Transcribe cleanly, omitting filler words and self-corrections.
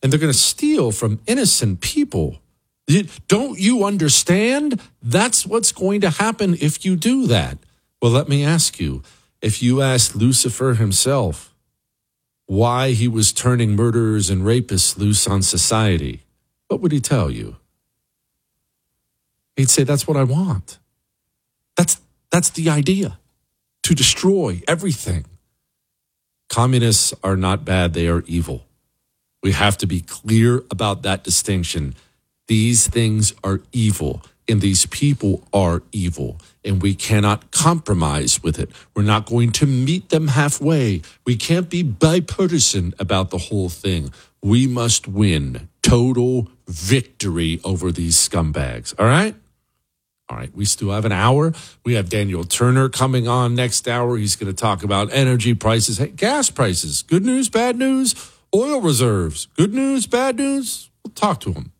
and they're going to steal from innocent people. Don't you understand? That's what's going to happen if you do that. Well, let me ask you, if you asked Lucifer himself why he was turning murderers and rapists loose on society, what would he tell you? He'd say, that's what I want. That's the idea, to destroy everything. Communists are not bad, they are evil. We have to be clear about that distinction. These things are evil, and these people are evil, and we cannot compromise with it. We're not going to meet them halfway. We can't be bipartisan about the whole thing. We must win total victory over these scumbags, all right? All right, we still have an hour. We have Daniel Turner coming on next hour. He's going to talk about energy prices, hey, gas prices, good news, bad news, oil reserves, good news, bad news. We'll talk to him.